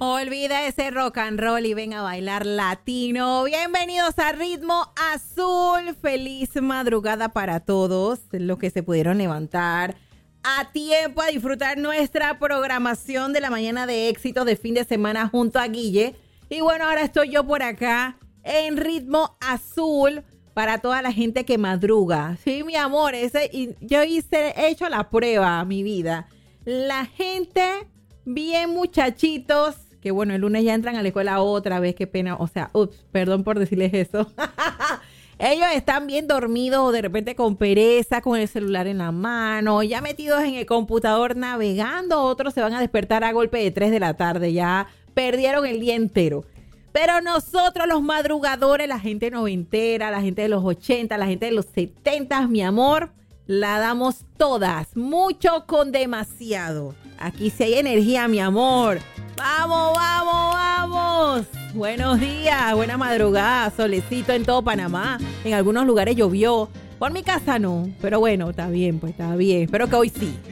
Olvida ese rock and roll y ven a bailar latino. Bienvenidos a Ritmo Azul. Feliz madrugada para todos los que se pudieron levantar a tiempo a disfrutar nuestra programación de la mañana de éxito de fin de semana junto a Guille. Y bueno, ahora estoy yo por acá en Ritmo Azul para toda la gente que madruga. Sí, mi amor, he hecho la prueba, mi vida. La gente bien muchachitos, que bueno, el lunes ya entran a la escuela otra vez, qué pena, o sea, perdón por decirles eso. Ellos están bien dormidos o de repente con pereza, con el celular en la mano, ya metidos en el computador navegando. Otros se van a despertar a golpe de 3 de la tarde, ya perdieron el día entero. Pero nosotros los madrugadores, la gente noventera, la gente de los 80, la gente de los 70, mi amor, la damos todas, mucho con demasiado. Aquí sí hay energía, mi amor. ¡Vamos, vamos, vamos! Buenos días, buena madrugada, solecito en todo Panamá. En algunos lugares llovió. Por mi casa no, pero bueno, está bien, pues está bien. Espero que hoy sí.